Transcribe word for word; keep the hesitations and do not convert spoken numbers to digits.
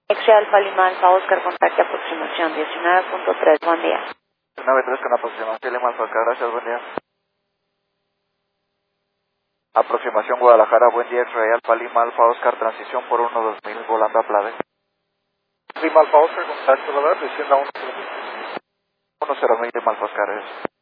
X-Ray Alfa Lima Alfa Oscar, contacto aproximación diecinueve punto tres, buen día. diecinueve punto tres con aproximación Lima Alfa Oscar, gracias, buen día. Aproximación Guadalajara, buen día, X-Ray Alfa Lima Alfa Oscar, transición por uno dos mil, volando a Plave. Lima Alfa Oscar, contacto radar, descienda uno. uno cero mil Lima Alfa Oscar, gracias.